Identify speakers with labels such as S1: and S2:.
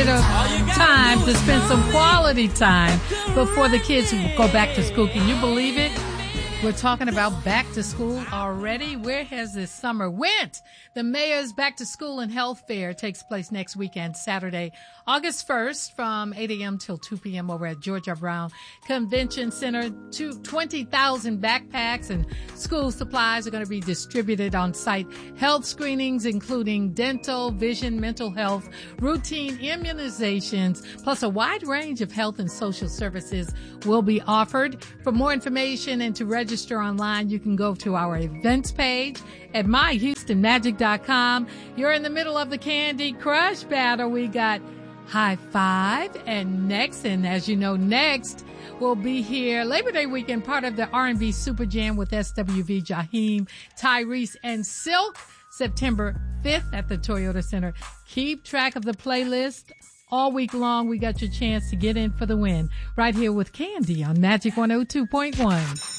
S1: bit of time to spend some quality time before the kids go back to school. Can you believe it? We're talking about back to school already. Where has this summer went? The Mayor's Back to School and Health Fair takes place next weekend, Saturday, August 1st from 8 a.m. till 2 p.m. over at George R. Brown Convention Center. 20,000 backpacks and school supplies are going to be distributed on site. Health screenings, including dental, vision, mental health, routine immunizations, plus a wide range of health and social services will be offered. For more information and to register online, you can go to our events page at myhoustonmagic.com. You're in the middle of the Candy Crush battle. We got High Five and Next. And as you know, Next will be here Labor Day weekend, part of the R&B Super Jam with SWV, Jaheim, Tyrese, and Silk, September 5th at the Toyota Center. Keep track of the playlist. All week long, we got your chance to get in for the win right here with Candy on Magic 102.1.